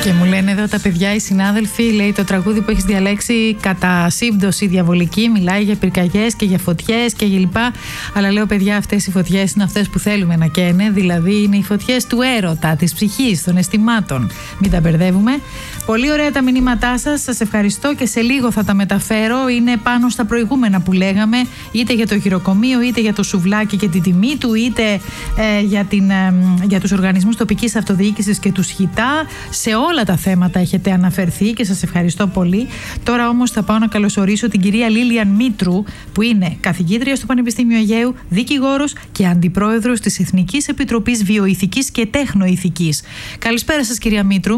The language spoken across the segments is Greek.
Και μου λένε εδώ τα παιδιά, οι συνάδελφοι, λέει το τραγούδι που έχεις διαλέξει κατά σύμπτωση διαβολική, μιλάει για πυρκαγιές και για φωτιές και για λοιπά. Αλλά λέω, παιδιά, αυτές οι φωτιές είναι αυτές που θέλουμε να καίνε, δηλαδή είναι οι φωτιές του έρωτα, της ψυχής, των αισθημάτων. Μην τα μπερδεύουμε. Πολύ ωραία τα μηνύματά σας, σας ευχαριστώ και σε λίγο θα τα μεταφέρω. Είναι πάνω στα προηγούμενα που λέγαμε, είτε για το γυροκομείο, είτε για το σουβλάκι και την τιμή του, είτε για τους οργανισμούς τοπικής αυτοδιοίκησης και τους ΧΙΤΑ. Σε όλα τα θέματα έχετε αναφερθεί και σας ευχαριστώ πολύ. Τώρα όμως θα πάω να καλωσορίσω την κυρία Λίλιαν Μήτρου, που είναι καθηγήτρια στο Πανεπιστήμιο Αιγαίου, δικηγόρος και αντιπρόεδρος της Εθνικής Επιτροπής Βιοειθικής και Τέχνοειθικής. Καλησπέρα σας, κυρία Μήτρου.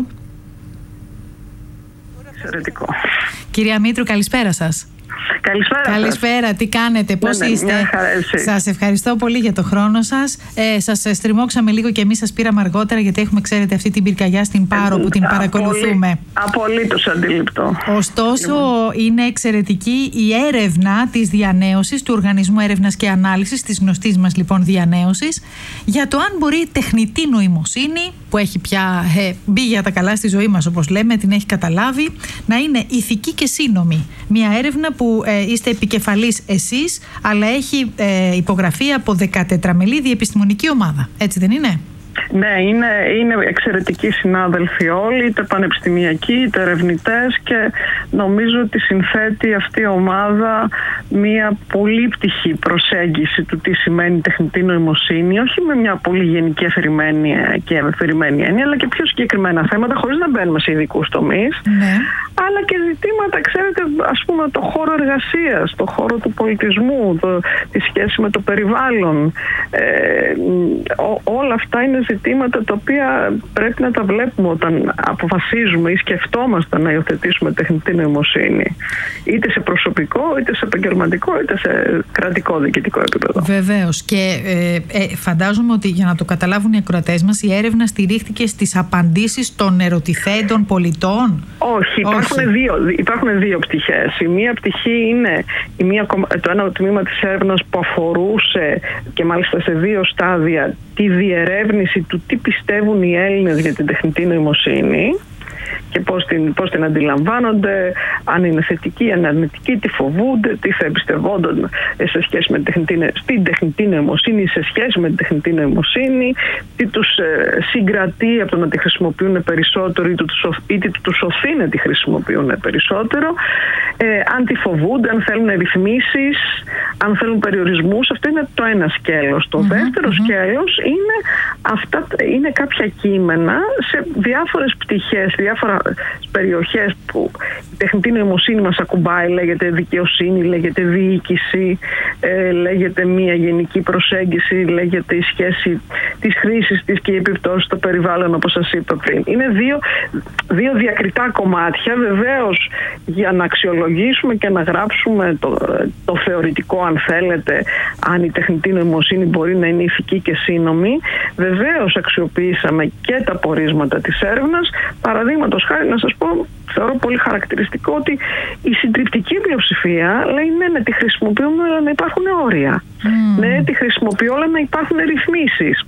Εξαιρετικό. Κυρία Μήτρου, καλησπέρα σας. Καλησπέρα, τι κάνετε, πώς είστε? Σας ευχαριστώ πολύ για το χρόνο σας. Σας στριμώξαμε λίγο και εμείς σας πήραμε αργότερα, γιατί έχουμε, ξέρετε, αυτή την πυρκαγιά στην Πάρο που την παρακολουθούμε. Απολύτως αντιληπτό. Ωστόσο, είναι εξαιρετική η έρευνα της διανέωσης, του Οργανισμού Έρευνας και Ανάλυσης, της γνωστής μας λοιπόν διανέωσης, για το αν μπορεί η τεχνητή νοημοσύνη, που έχει πια μπει για τα καλά στη ζωή μας, όπως λέμε, την έχει καταλάβει, να είναι ηθική και σύνομη. Μια έρευνα που είστε επικεφαλής εσείς, αλλά έχει υπογραφεί από 14 μελή διεπιστημονική ομάδα. Έτσι δεν είναι? Ναι, είναι εξαιρετικοί συνάδελφοι όλοι, είτε πανεπιστημιακοί είτε ερευνητές, και νομίζω ότι συνθέτει αυτή η ομάδα μια πολύπτυχη προσέγγιση του τι σημαίνει τεχνητή νοημοσύνη, όχι με μια πολύ γενική αφηρημένη έννοια, αλλά και πιο συγκεκριμένα θέματα, χωρίς να μπαίνουμε σε ειδικούς τομείς. Ναι. Αλλά και ζητήματα, ξέρετε, ας πούμε, το χώρο εργασίας, το χώρο του πολιτισμού, τη σχέση με το περιβάλλον. Όλα αυτά είναι ζητήματα τα οποία πρέπει να τα βλέπουμε όταν αποφασίζουμε ή σκεφτόμαστε να υιοθετήσουμε τεχνητή νοημοσύνη. Είτε σε προσωπικό, είτε σε επαγγελματικό, είτε σε κρατικό διοικητικό επίπεδο. Βεβαίως. Και φαντάζομαι ότι, για να το καταλάβουν οι ακροατές μας, η έρευνα στηρίχθηκε στις απαντήσεις των ερωτηθέντων πολιτών. Όχι. Υπάρχουν δύο πτυχές. Η μία πτυχή είναι το ένα τμήμα της έρευνας που αφορούσε, και μάλιστα σε 2 στάδια, τη διερεύνηση του τι πιστεύουν οι Έλληνες για την τεχνητή νοημοσύνη και πώς την αντιλαμβάνονται, αν είναι θετική, αν είναι αρνητική, τι φοβούνται, τι θα εμπιστευόνταν σε σχέση με την τεχνητή νοημοσύνη, σε σχέση με την τεχνητή νοημοσύνη, τι τους συγκρατεί από το να τη χρησιμοποιούν περισσότερο ή τι τους οθεί να τη χρησιμοποιούν περισσότερο, αν τη φοβούνται, αν θέλουν ρυθμίσεις, αν θέλουν περιορισμούς. Αυτό είναι το ένα σκέλος. Το δεύτερο σκέλος είναι κάποια κείμενα σε διάφορες πτυχές, διάφορες περιοχές που η τεχνητή νοημοσύνη μας ακουμπάει. Λέγεται δικαιοσύνη, λέγεται διοίκηση, λέγεται μια γενική προσέγγιση, λέγεται η σχέση της χρήσης της και η επιπτώσεις στο περιβάλλον, όπως σας είπα πριν. Είναι δύο διακριτά κομμάτια. Βεβαίως, για να αξιολογήσουμε και να γράψουμε το θεωρητικό, αν θέλετε, αν η τεχνητή νοημοσύνη μπορεί να είναι ηθική και σύνομη, βεβαίως αξιοποιήσαμε και τα πορίσματα της έρευνας. Παραδείγματος χάρη, να σας πω, θεωρώ πολύ χαρακτηριστικό ότι η συντριπτική πλειοψηφία λέει ναι, τη χρησιμοποιούμε, αλλά να υπάρχουν όρια. Ναι, τη χρησιμοποιώ, αλλά να υπάρχουν ρυθμίσεις.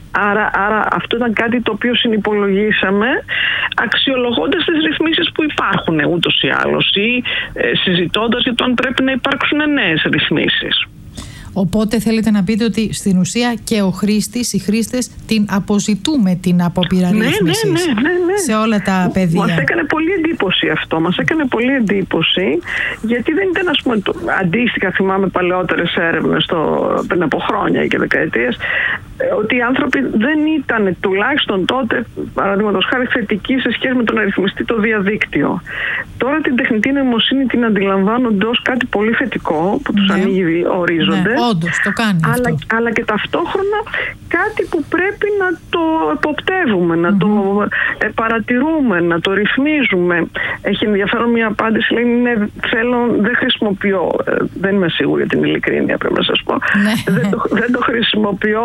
Άρα αυτό ήταν κάτι το οποίο συνυπολογίσαμε, αξιολογώντας τις ρυθμίσεις που υπάρχουν ούτως ή άλλως, ή συζητώντας για το αν πρέπει να υπάρξουν νέες ρυθμίσεις. Οπότε θέλετε να πείτε ότι στην ουσία και ο χρήστης, οι χρήστες την αποζητούμε την απόπειρα ρύθμισης σε όλα τα πεδία. Μας έκανε πολύ εντύπωση αυτό. Μας έκανε πολύ εντύπωση, γιατί δεν ήταν, ας πούμε, αντίστοιχα, θυμάμαι παλαιότερες έρευνες πριν από χρόνια και δεκαετίες, ότι οι άνθρωποι δεν ήταν, τουλάχιστον τότε, παραδείγματος χάρη, θετικοί σε σχέση με το να ρυθμιστεί το διαδίκτυο. Τώρα την τεχνητή νοημοσύνη την αντιλαμβάνονται ως κάτι πολύ θετικό που τους ανοίγει ορίζοντες. Όντως, το κάνει αυτό. Αλλά και ταυτόχρονα κάτι που πρέπει να το εποπτεύουμε, να το παρατηρούμε, να το ρυθμίζουμε. Έχει ενδιαφέρον μια απάντηση, λέει δεν χρησιμοποιώ, δεν είμαι σίγουρη για την ειλικρίνεια, πρέπει να σας πω. Δεν το χρησιμοποιώ, παραδείγματος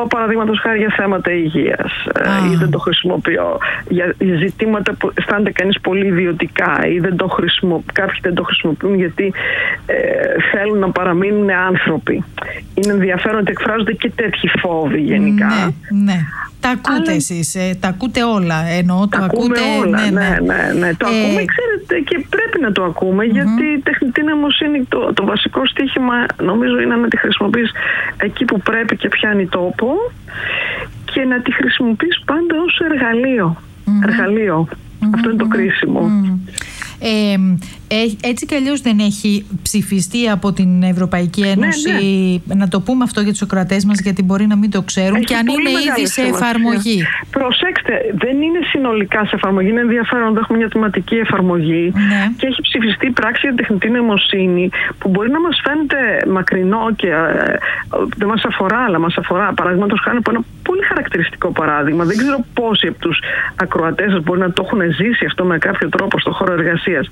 παραδείγματος χάρη για θέματα υγείας ή δεν το χρησιμοποιώ για ζητήματα που αισθάνεται κανείς πολύ ιδιωτικά ή κάποιοι δεν το χρησιμοποιούν γιατί θέλουν να παραμείνουν άνθρωποι. Είναι ενδιαφέρον ότι εκφράζονται και τέτοιοι φόβοι γενικά. Ναι. Τα ακούτε εσείς, τα ακούτε όλα, εννοώ το ακούτε όλα, ναι. Το ακούμε, ξέρετε, και πρέπει να το ακούμε, γιατί η τεχνητή νοημοσύνη το βασικό στοίχημα νομίζω είναι να τη χρησιμοποιείς εκεί που πρέπει και πιάνει τόπο και να τη χρησιμοποιείς πάντα ως εργαλείο. Αυτό είναι το κρίσιμο. Έτσι κι αλλιώς δεν έχει ψηφιστεί από την Ευρωπαϊκή Ένωση, να το πούμε αυτό για τους ακροατές μας, γιατί μπορεί να μην το ξέρουν, και αν είναι ήδη σε εφαρμογή. Προσέξτε, δεν είναι συνολικά σε εφαρμογή, είναι ενδιαφέρον να έχουμε μια θεματική εφαρμογή και έχει ψηφιστεί πράξη για τεχνητή νοημοσύνη που μπορεί να μας φαίνεται μακρινό και δεν μας αφορά, αλλά μας αφορά. Παραδείγματος χάρη από ένα πολύ χαρακτηριστικό παράδειγμα. Δεν ξέρω πόσοι από τους ακροατές σας μπορεί να το έχουν ζήσει αυτό με κάποιο τρόπο στο χώρο εργασίας.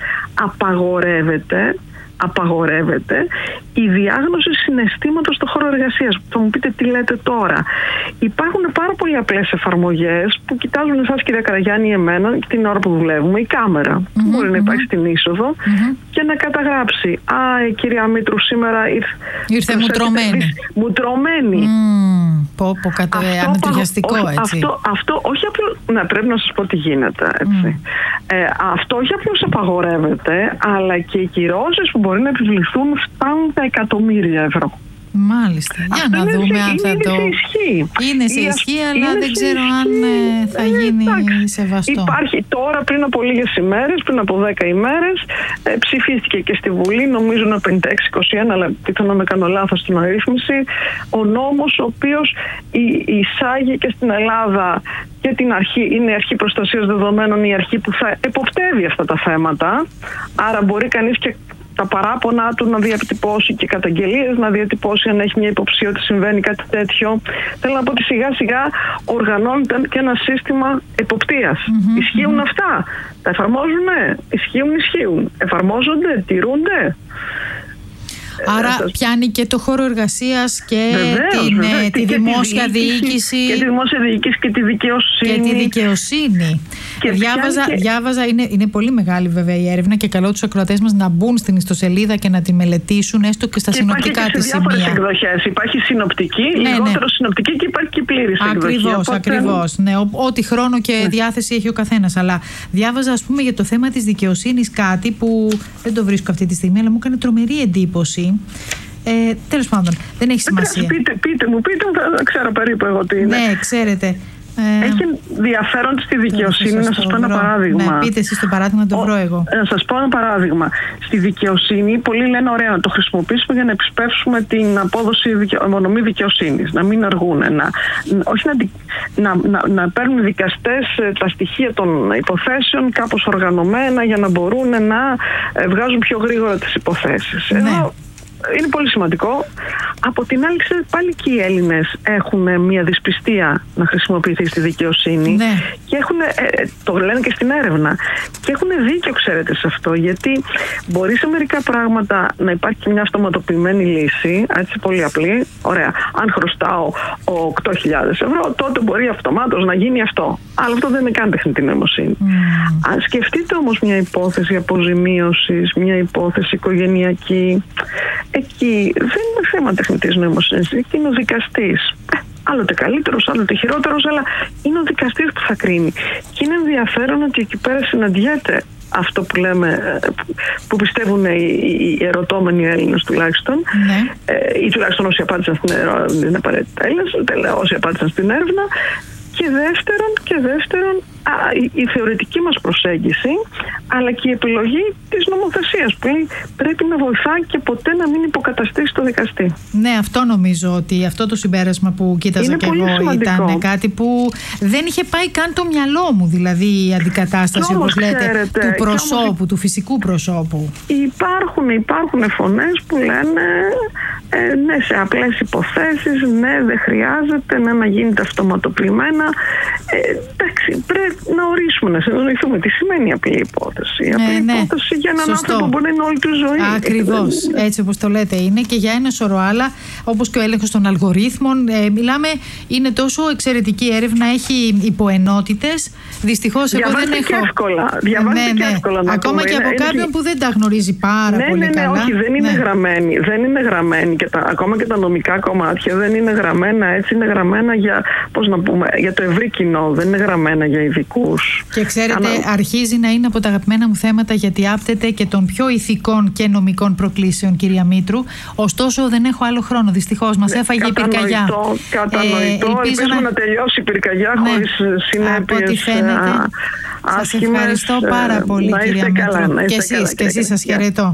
Απαγορεύεται η διάγνωση συναισθήματος στον χώρο εργασίας. Θα μου πείτε τι λέτε τώρα. Υπάρχουν πάρα πολλοί απλές εφαρμογές που κοιτάζουν εσάς, κυρία Καραγιάννη, εμένα την ώρα που δουλεύουμε, η κάμερα. Μπορεί να υπάρχει στην είσοδο και να καταγράψει κυρία Μήτρου σήμερα ήρθε μουτρωμένη. Ανατριχιαστικό, έτσι. Αυτό όχι απλώς, πρέπει να σας πω τι γίνεται, έτσι. Αυτό όχι απλώς απαγορεύεται, αλλά και οι κυρώσεις που μπορεί να επιβληθούν φτάνουν τα εκατομμύρια ευρώ. Μάλιστα. Για να δούμε αν θα το... Είναι σε ισχύ, αλλά δεν ξέρω αν θα γίνει σεβαστό. Υπάρχει τώρα, πριν από λίγες ημέρες, πριν από 10 ημέρες, ψηφίστηκε και στη Βουλή, νομίζω είναι 56-21, αλλά πιθανόν να κάνω λάθος στην αρρύθμιση, ο νόμος ο οποίος εισάγει και στην Ελλάδα και την αρχή, είναι η αρχή προστασίας δεδομένων, η αρχή που θα εποπτεύει αυτά τα θέματα. Άρα μπορεί κανείς και τα παράπονά του να διατυπώσει και καταγγελίες να διατυπώσει αν έχει μια υποψία ότι συμβαίνει κάτι τέτοιο. Θέλω να πω ότι σιγά σιγά οργανώνεται και ένα σύστημα εποπτείας. Ισχύουν αυτά. Τα εφαρμόζουνε. Ισχύουν. Εφαρμόζονται. Τηρούνται. Άρα πιάνει και το χώρο εργασίας και τη δημόσια διοίκηση. Και τη δημόσια διοίκηση και τη δικαιοσύνη. Και διάβαζα, είναι πολύ μεγάλη βέβαια η έρευνα και καλώ τους ακροατές μας να μπουν στην ιστοσελίδα και να τη μελετήσουν, έστω και στα συνοπτικά της σημεία. Υπάρχει και σε διάφορες εκδοχές. Υπάρχει συνοπτική, λιγότερο συνοπτική και υπάρχει και πλήρης εκδοχή. Ακριβώς. Ναι, ό,τι χρόνο και διάθεση έχει ο καθένας. Αλλά διάβαζα, ας πούμε, για το θέμα της δικαιοσύνης κάτι που δεν το βρίσκω αυτή τη στιγμή, αλλά μου έκανε τρομερή εντύπωση. Τέλος πάντων, δεν έχει σημασία. Πείτε μου, θα ξέρω περίπου εγώ τι είναι. Ναι, ξέρετε. Έχει ενδιαφέρον στη δικαιοσύνη. Να σας πω ένα παράδειγμα. Ναι, πείτε εσείς το παράδειγμα, να το βρω εγώ. Να σας πω ένα παράδειγμα. Στη δικαιοσύνη, πολλοί λένε ωραία να το χρησιμοποιήσουμε για να επισπεύσουμε την απόδοση μονομή δικαιοσύνης. Να μην αργούν. Όχι να παίρνουν οι δικαστές τα στοιχεία των υποθέσεων κάπως οργανωμένα για να μπορούν να βγάζουν πιο γρήγορα τις υποθέσεις. Είναι πολύ σημαντικό. Από την άλλη, ξέρετε, πάλι και οι Έλληνες έχουν μια δυσπιστία να χρησιμοποιηθεί στη δικαιοσύνη και το λένε και στην έρευνα. Και έχουν δίκιο, ξέρετε, σε αυτό, γιατί μπορεί σε μερικά πράγματα να υπάρχει και μια αυτοματοποιημένη λύση, έτσι πολύ απλή. Ωραία, αν χρωστάω 8.000 ευρώ, τότε μπορεί αυτομάτως να γίνει αυτό. Αλλά αυτό δεν είναι καν τεχνητή νοημοσύνη. Αν σκεφτείτε όμως μια υπόθεση αποζημίωσης, μια υπόθεση οικογενειακή, εκεί δεν είναι θέμα τεχνητής νοημοσύνης, εκεί είναι ο δικαστής. Άλλοτε καλύτερος, άλλοτε χειρότερος, αλλά είναι ο δικαστής που θα κρίνει. Και είναι ενδιαφέρον ότι εκεί πέρα συναντιέται αυτό που λέμε, που πιστεύουν οι ερωτώμενοι Έλληνες τουλάχιστον, ή τουλάχιστον όσοι απάντησαν στην έρευνα, δεν είναι απαραίτητα Έλληνες, όσοι απάντησαν στην έρευνα. Και δεύτερον, η θεωρητική μας προσέγγιση, αλλά και η επιλογή της νομοθεσίας που πρέπει να βοηθάει και ποτέ να μην υποκαταστήσει το δικαστή. Ναι, αυτό νομίζω ότι αυτό το συμπέρασμα που κοίταζα και εγώ ήταν κάτι που δεν είχε πάει καν το μυαλό μου, δηλαδή η αντικατάσταση, όπως λέτε, του προσώπου, του φυσικού προσώπου. Υπάρχουν φωνές που λένε Ναι, σε απλές υποθέσεις, ναι, δεν χρειάζεται να γίνεται αυτοματοποιημένα. Εντάξει, πρέπει να ορίσουμε, να συνεννοηθούμε τι σημαίνει απλή υπόθεση. Απλή υπόθεση για έναν άνθρωπο μπορεί να είναι όλη του ζωή. Ακριβώς, έτσι όπως το λέτε είναι, και για ένα σωρό άλλα, όπως και ο έλεγχος των αλγορίθμων. Μιλάμε, είναι τόσο εξαιρετική έρευνα, έχει υποενότητες. Δυστυχώς εγώ δεν έχω. Και εύκολα. Διαβάζετε και εύκολα να ακόμα και από κάποιον που δεν τα γνωρίζει πάρα πολύ καλά. Όχι, δεν είναι γραμμένη. Δεν είναι γραμμένη. Ακόμα και τα νομικά κομμάτια δεν είναι γραμμένα έτσι. Είναι γραμμένα για, πώς να πούμε, για το ευρύ κοινό. Δεν είναι γραμμένα για ειδικούς. Και ξέρετε, αρχίζει να είναι από τα αγαπημένα μου θέματα, γιατί άπτεται και των πιο ηθικών και νομικών προκλήσεων, κυρία Μήτρου. Ωστόσο, δεν έχω άλλο χρόνο. Δυστυχώς, μας έφαγε η πυρκαγιά. Κατανοητό. Ελπίζουμε να τελειώσει η πυρκαγιά χωρίς συνέπειες. Από ό,τι φαίνεται. Σας ευχαριστώ πάρα πολύ, κυρία Μήτρου. Και εσείς σας χαιρετώ.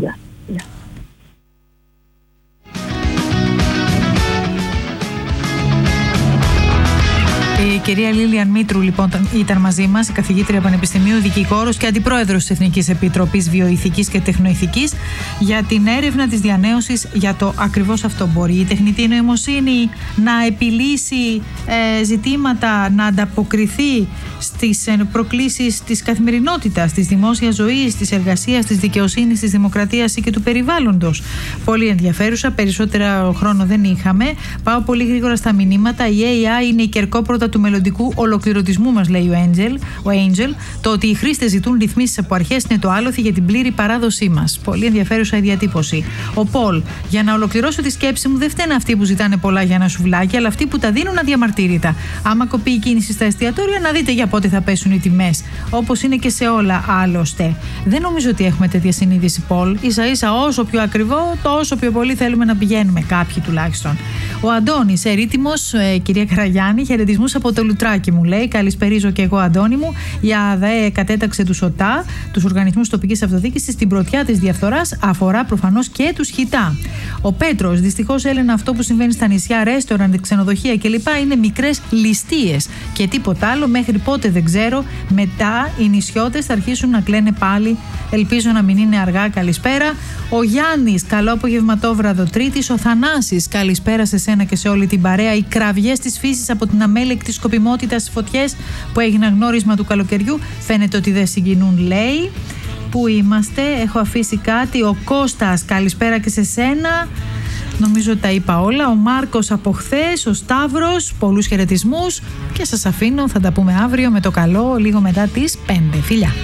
Η κυρία Λίλιαν Μήτρου, λοιπόν, ήταν μαζί μας, η καθηγήτρια Πανεπιστημίου, δικηγόρος και αντιπρόεδρος της Εθνικής Επιτροπής Βιοειθικής και Τεχνοειθικής, για την έρευνα της διανέωσης για το ακριβώς αυτό. Μπορεί η τεχνητή νοημοσύνη να επιλύσει ζητήματα, να ανταποκριθεί στις προκλήσεις της καθημερινότητας, της δημόσιας ζωής, της εργασίας, της δικαιοσύνης, της δημοκρατίας και του περιβάλλοντος? Πολύ ενδιαφέρουσα, περισσότερα χρόνο δεν είχαμε. Πάω πολύ γρήγορα στα μηνύματα. Η AI είναι η κερκόπορτα του μελλοντικού ολοκληρωτισμού μας, λέει ο Angel. Το ότι οι χρήστες ζητούν ρυθμίσεις από αρχές είναι το άλοθη για την πλήρη παράδοσή μας. Πολύ ενδιαφέρουσα η διατύπωση. Ο Πολ, για να ολοκληρώσω τη σκέψη μου, δεν φταίνε αυτοί που ζητάνε πολλά για ένα σουβλάκι, αλλά αυτοί που τα δίνουν αδιαμαρτύρητα. Άμα κοπεί η κίνηση στα εστιατόρια, να δείτε για πότε θα πέσουν οι τιμές. Όπως είναι και σε όλα άλλωστε. Δεν νομίζω ότι έχουμε τέτοια συνείδηση, Πολ. Ίσα-ίσα, όσο πιο ακριβό, τόσο πιο πολύ θέλουμε να πηγαίνουμε, κάποιοι τουλάχιστον. Ο Αντώνης, ερήτημος, κυρία Καραγιάννη, χαιρετισμούς από το Λουτράκι, μου λέει. Καλησπερίζω και εγώ, Αντώνη μου. Η ΑΔΕ κατέταξε τους ΟΤΑ, τους οργανισμούς τοπικής αυτοδιοίκησης, στην πρωτιά της διαφθοράς. Αφορά προφανώς και τους ΧΙΤΑ. Ο Πέτρος, δυστυχώς, Έλενα, αυτό που συμβαίνει στα νησιά, ρέστοραντ, ξενοδοχεία κλπ. Είναι μικρές ληστείες και τίποτα άλλο. Μέχρι πότε δεν ξέρω. Μετά οι νησιώτες θα αρχίσουν να κλαίνε πάλι. Ελπίζω να μην είναι αργά. Καλησπέρα. Ο Γιάννης, καλό απογευματόβραδο Τρίτης. Ο Θανάσης, καλησπέρα σε σένα και σε όλη την παρέα. Οι κραυγές της φύσης από την αμέλεκτη σκοπιμότητα στις φωτιές που έγιναν γνώρισμα του καλοκαιριού φαίνεται ότι δεν συγκινούν, λέει. Πού είμαστε, έχω αφήσει κάτι. Ο Κώστας, καλησπέρα και σε σένα. Νομίζω τα είπα όλα. Ο Μάρκος από χθες, ο Σταύρος, πολλούς χαιρετισμούς και σας αφήνω, θα τα πούμε αύριο με το καλό, λίγο μετά τις 5. Φιλιά.